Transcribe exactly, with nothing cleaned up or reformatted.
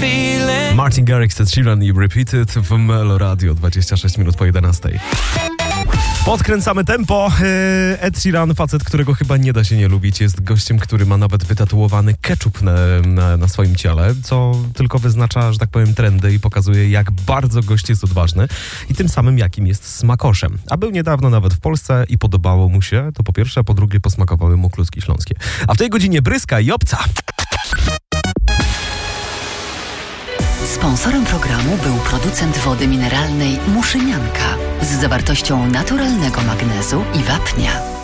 Martin Garrix, Ed Sheeran i Repeated w Melo Radio, dwadzieścia sześć minut po jedenastej. Podkręcamy tempo. Ed Sheeran, facet, którego chyba nie da się nie lubić, jest gościem, który ma nawet wytatuowany ketchup na, na, na swoim ciele, co tylko wyznacza, że tak powiem, trendy i pokazuje, jak bardzo gość jest odważny i tym samym jakim jest smakoszem. A był niedawno nawet w Polsce i podobało mu się, to po pierwsze, a po drugie posmakowały mu kluski śląskie. A w tej godzinie Bryska i Obca. Sponsorem programu był producent wody mineralnej Muszynianka z zawartością naturalnego magnezu i wapnia.